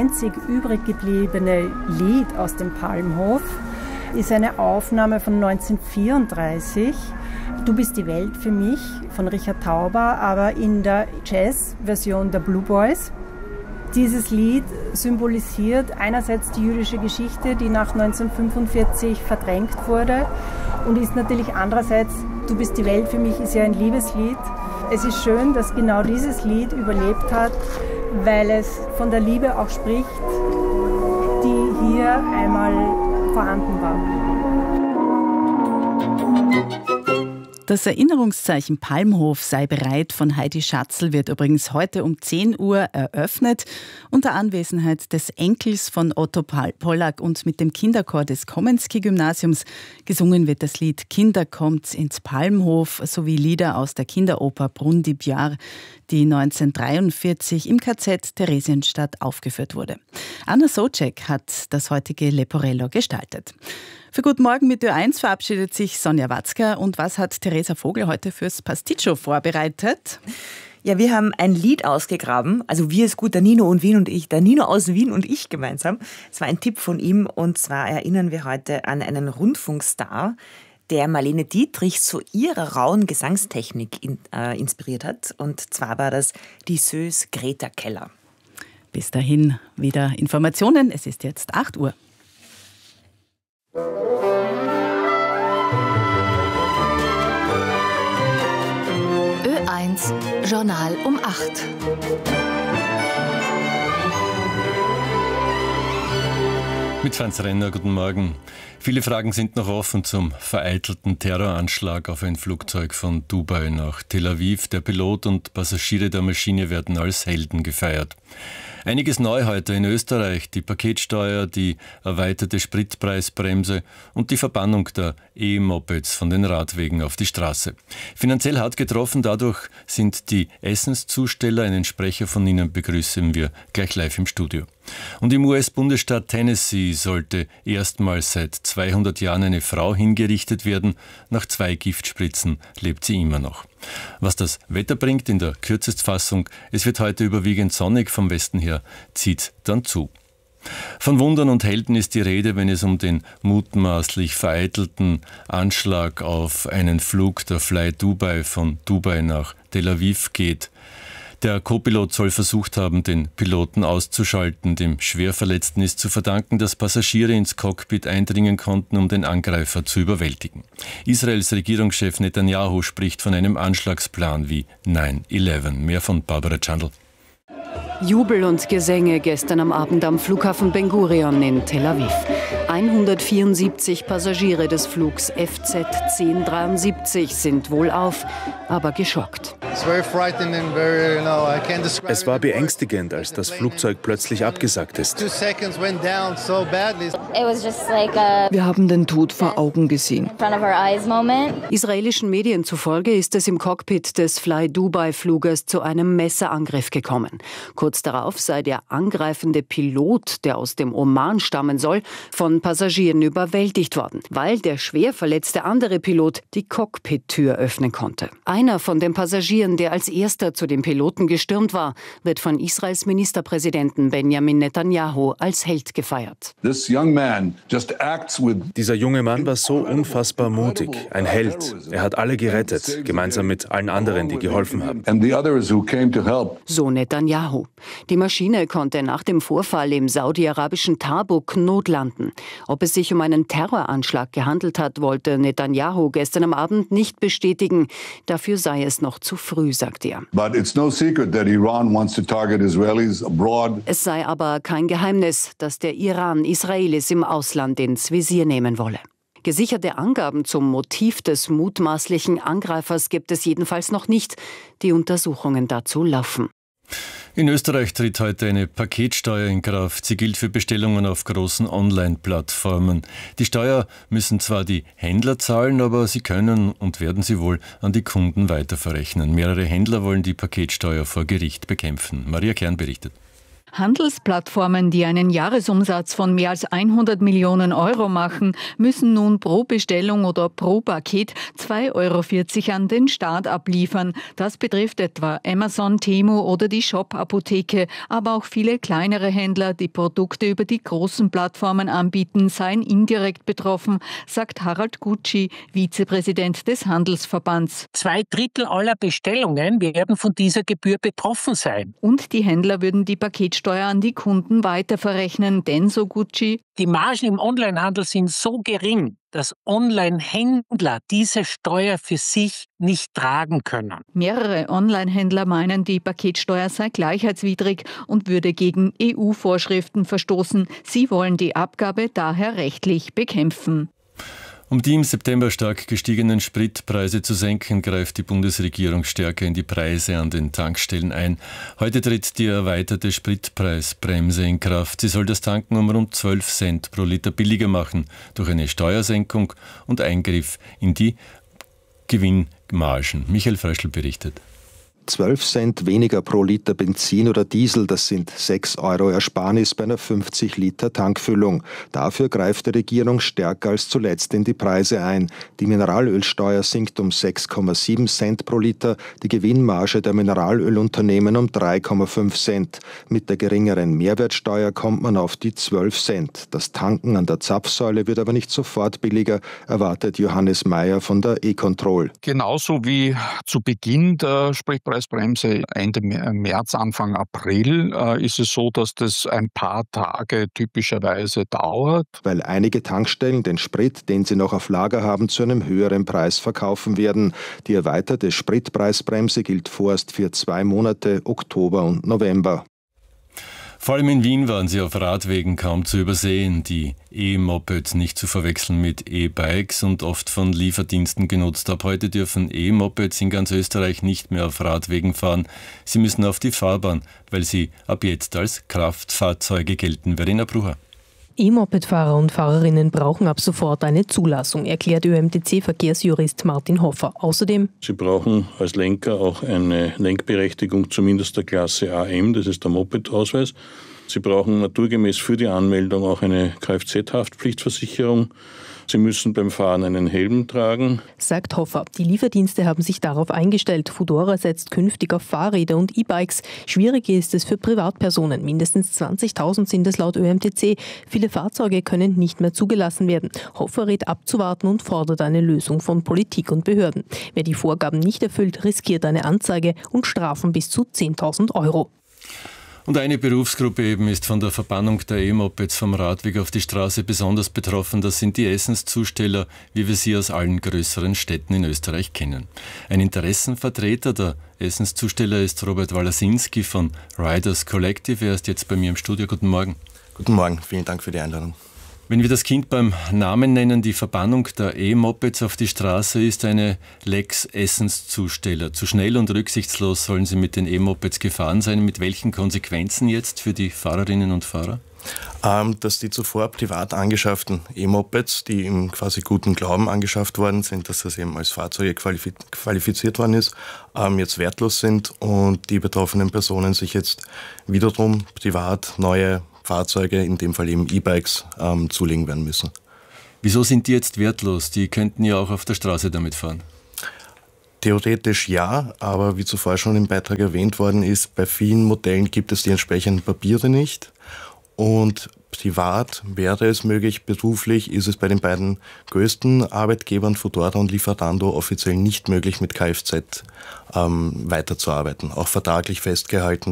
einzig übrig gebliebene Lied aus dem Palmhof ist eine Aufnahme von 1934. Du bist die Welt für mich von Richard Tauber, aber in der Jazz-Version der Blue Boys. Dieses Lied symbolisiert einerseits die jüdische Geschichte, die nach 1945 verdrängt wurde, und ist natürlich andererseits, Du bist die Welt für mich ist ja ein Liebeslied. Es ist schön, dass genau dieses Lied überlebt hat, weil es von der Liebe auch spricht, die hier einmal vorhanden war. Das Erinnerungszeichen Palmhof sei bereit von Heidi Schatzl wird übrigens heute um 10 Uhr eröffnet, unter Anwesenheit des Enkels von Otto Pollack und mit dem Kinderchor des Komenski-Gymnasiums. Gesungen wird das Lied Kinder kommt ins Palmhof sowie Lieder aus der Kinderoper Brunn di Bjar, die 1943 im KZ Theresienstadt aufgeführt wurde. Anna Socek hat das heutige Leporello gestaltet. Für Guten Morgen mit Ö1 verabschiedet sich Sonja Watzka. Und was hat Theresa Vogel heute fürs Pasticcio vorbereitet? Ja, wir haben ein Lied ausgegraben. Also wir ist gut, der Nino und Wien und ich. Der Nino aus Wien und ich gemeinsam. Es war ein Tipp von ihm. Und zwar erinnern wir heute an einen Rundfunkstar, der Marlene Dietrich zu ihrer rauen Gesangstechnik inspiriert hat. Und zwar war das die Sös Greta Keller. Bis dahin wieder Informationen. Es ist jetzt 8 Uhr. Ö1 Journal um 8. Mit Franz Renner, guten Morgen. Viele Fragen sind noch offen zum vereitelten Terroranschlag auf ein Flugzeug von Dubai nach Tel Aviv. Der Pilot und Passagiere der Maschine werden als Helden gefeiert. Einiges neu heute in Österreich: die Paketsteuer, die erweiterte Spritpreisbremse und die Verbannung der E-Mopeds von den Radwegen auf die Straße. Finanziell hart getroffen dadurch sind die Essenszusteller. Einen Sprecher von ihnen begrüßen wir gleich live im Studio. Und im US-Bundesstaat Tennessee sollte erstmals seit 200 Jahren eine Frau hingerichtet werden. Nach 2 Giftspritzen lebt sie immer noch. Was das Wetter bringt in der Kürzestfassung: es wird heute überwiegend sonnig, vom Westen her zieht dann zu. Von Wundern und Helden ist die Rede, wenn es um den mutmaßlich vereitelten Anschlag auf einen Flug der Fly Dubai von Dubai nach Tel Aviv geht. Der Co-Pilot soll versucht haben, den Piloten auszuschalten. Dem Schwerverletzten ist zu verdanken, dass Passagiere ins Cockpit eindringen konnten, um den Angreifer zu überwältigen. Israels Regierungschef Netanyahu spricht von einem Anschlagsplan wie 9/11. Mehr von Barbara Chandl. Jubel und Gesänge gestern am Abend am Flughafen Ben Gurion in Tel Aviv. 174 Passagiere des Flugs FZ 1073 sind wohlauf, aber geschockt. Es war beängstigend, als das Flugzeug plötzlich abgesackt ist. Wir haben den Tod vor Augen gesehen. Israelischen Medien zufolge ist es im Cockpit des Fly Dubai-Fluges zu einem Messerangriff gekommen. Kurz darauf sei der angreifende Pilot, der aus dem Oman stammen soll, von Passagieren überwältigt worden, weil der schwer verletzte andere Pilot die Cockpit-Tür öffnen konnte. Einer von den Passagieren, der als erster zu dem Piloten gestürmt war, wird von Israels Ministerpräsidenten Benjamin Netanyahu als Held gefeiert. Dieser junge Mann war so unfassbar mutig, ein Held. Er hat alle gerettet, gemeinsam mit allen anderen, die geholfen haben. So Netanyahu. Die Maschine konnte nach dem Vorfall im saudi-arabischen Tabuk notlanden. Ob es sich um einen Terroranschlag gehandelt hat, wollte Netanyahu gestern am Abend nicht bestätigen. Dafür sei es noch zu früh, sagt er. Es sei aber kein Geheimnis, dass der Iran Israelis im Ausland ins Visier nehmen wolle. Gesicherte Angaben zum Motiv des mutmaßlichen Angreifers gibt es jedenfalls noch nicht. Die Untersuchungen dazu laufen. In Österreich tritt heute eine Paketsteuer in Kraft. Sie gilt für Bestellungen auf großen Online-Plattformen. Die Steuer müssen zwar die Händler zahlen, aber sie können und werden sie wohl an die Kunden weiterverrechnen. Mehrere Händler wollen die Paketsteuer vor Gericht bekämpfen. Maria Kern berichtet. Handelsplattformen, die einen Jahresumsatz von mehr als 100 Millionen Euro machen, müssen nun pro Bestellung oder pro Paket 2,40 € an den Staat abliefern. Das betrifft etwa Amazon, Temu oder die Shop-Apotheke, aber auch viele kleinere Händler, die Produkte über die großen Plattformen anbieten, seien indirekt betroffen, sagt Harald Gutschi, Vizepräsident des Handelsverbands. 2/3 aller Bestellungen werden von dieser Gebühr betroffen sein. Und die Händler würden die Paketsteuer an die Kunden weiterverrechnen, denn, so Gutschi, die Margen im Onlinehandel sind so gering, dass Online-Händler diese Steuer für sich nicht tragen können. Mehrere Online-Händler meinen, die Paketsteuer sei gleichheitswidrig und würde gegen EU-Vorschriften verstoßen. Sie wollen die Abgabe daher rechtlich bekämpfen. Um die im September stark gestiegenen Spritpreise zu senken, greift die Bundesregierung stärker in die Preise an den Tankstellen ein. Heute tritt die erweiterte Spritpreisbremse in Kraft. Sie soll das Tanken um rund 12 Cent pro Liter billiger machen durch eine Steuersenkung und Eingriff in die Gewinnmargen. Michael Fröschl berichtet. 12 Cent weniger pro Liter Benzin oder Diesel, das sind 6 € Ersparnis bei einer 50 Liter Tankfüllung. Dafür greift die Regierung stärker als zuletzt in die Preise ein. Die Mineralölsteuer sinkt um 6,7 Cent pro Liter, die Gewinnmarge der Mineralölunternehmen um 3,5 Cent. Mit der geringeren Mehrwertsteuer kommt man auf die 12 Cent. Das Tanken an der Zapfsäule wird aber nicht sofort billiger, erwartet Johannes Mayer von der E-Control. Genauso wie zu Beginn der Spritpreisbremse Ende März, Anfang April ist es so, dass das ein paar Tage typischerweise dauert. Weil einige Tankstellen den Sprit, den sie noch auf Lager haben, zu einem höheren Preis verkaufen werden. Die erweiterte Spritpreisbremse gilt vorerst für 2 Monate, Oktober und November. Vor allem in Wien waren sie auf Radwegen kaum zu übersehen. Die E-Mopeds nicht zu verwechseln mit E-Bikes und oft von Lieferdiensten genutzt. Ab heute dürfen E-Mopeds in ganz Österreich nicht mehr auf Radwegen fahren. Sie müssen auf die Fahrbahn, weil sie ab jetzt als Kraftfahrzeuge gelten. Verena Brucher. E-Moped-Fahrer und Fahrerinnen brauchen ab sofort eine Zulassung, erklärt ÖMTC-Verkehrsjurist Martin Hoffer. Außerdem: Sie brauchen als Lenker auch eine Lenkberechtigung zumindest der Klasse AM, das ist der Moped-Ausweis. Sie brauchen naturgemäß für die Anmeldung auch eine Kfz-Haftpflichtversicherung. Sie müssen beim Fahren einen Helm tragen, sagt Hoffer. Die Lieferdienste haben sich darauf eingestellt. Foodora setzt künftig auf Fahrräder und E-Bikes. Schwierig ist es für Privatpersonen. Mindestens 20.000 sind es laut ÖMTC. Viele Fahrzeuge können nicht mehr zugelassen werden. Hoffer rät abzuwarten und fordert eine Lösung von Politik und Behörden. Wer die Vorgaben nicht erfüllt, riskiert eine Anzeige und Strafen bis zu 10.000 €. Und eine Berufsgruppe eben ist von der Verbannung der E-Mopeds vom Radweg auf die Straße besonders betroffen. Das sind die Essenszusteller, wie wir sie aus allen größeren Städten in Österreich kennen. Ein Interessenvertreter der Essenszusteller ist Robert Walasinski von Riders Collective. Er ist jetzt bei mir im Studio. Guten Morgen. Guten Morgen, vielen Dank für die Einladung. Wenn wir das Kind beim Namen nennen, die Verbannung der E-Mopeds auf die Straße ist eine Lex Essenszusteller. Zu schnell und rücksichtslos sollen sie mit den E-Mopeds gefahren sein. Mit welchen Konsequenzen jetzt für die Fahrerinnen und Fahrer? Dass die zuvor privat angeschafften E-Mopeds, die im quasi guten Glauben angeschafft worden sind, dass das eben als Fahrzeuge qualifiziert worden ist, jetzt wertlos sind und die betroffenen Personen sich jetzt wiederum privat neue Fahrzeuge, in dem Fall eben E-Bikes, zulegen werden müssen. Wieso sind die jetzt wertlos? Die könnten ja auch auf der Straße damit fahren. Theoretisch ja, aber wie zuvor schon im Beitrag erwähnt worden ist, bei vielen Modellen gibt es die entsprechenden Papiere nicht. Und privat wäre es möglich, beruflich ist es bei den beiden größten Arbeitgebern, Foodora und Lieferando, offiziell nicht möglich, mit Kfz weiterzuarbeiten. Auch vertraglich festgehalten,